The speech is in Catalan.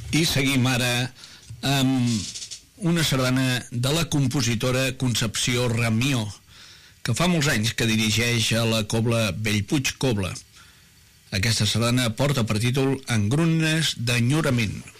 I seguim ara amb una sardana de la compositora Concepció Ramió, que fa molts anys que dirigeix a la Cobla Bellpuig Cobla. Aquesta sardana porta per títol Engrunes d'enyorament.